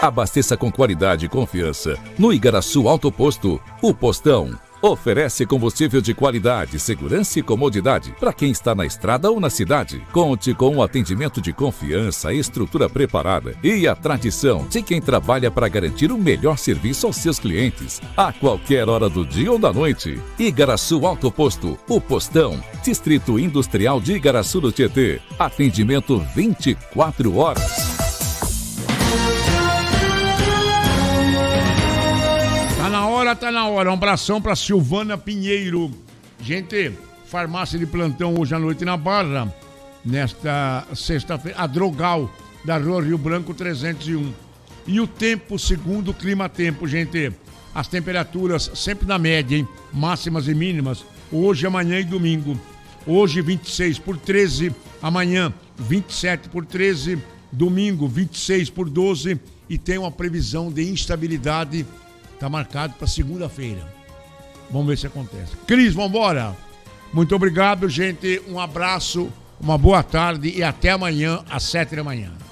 Abasteça com qualidade e confiança no Igaraçu Autoposto, o Postão. Oferece combustível de qualidade, segurança e comodidade para quem está na estrada ou na cidade. Conte com um atendimento de confiança, estrutura preparada e a tradição de quem trabalha para garantir o melhor serviço aos seus clientes, a qualquer hora do dia ou da noite. Igaraçu Autoposto, o Postão, Distrito Industrial de Igaraçu do Tietê. Atendimento 24 horas. Tá na hora. Um abração pra Silvana Pinheiro. Gente, farmácia de plantão hoje à noite na Barra. Nesta sexta-feira, a Drogal, da Rua Rio Branco 301. E o tempo, segundo o Climatempo, gente. As temperaturas sempre na média, hein? Máximas e mínimas. Hoje, amanhã e domingo. Hoje, 26 por 13. Amanhã, 27 por 13. Domingo, 26 por 12. E tem uma previsão de instabilidade. Tá marcado para segunda-feira. Vamos ver se acontece. Cris, vambora. Muito obrigado, gente. Um abraço, uma boa tarde e até amanhã às 7 da manhã.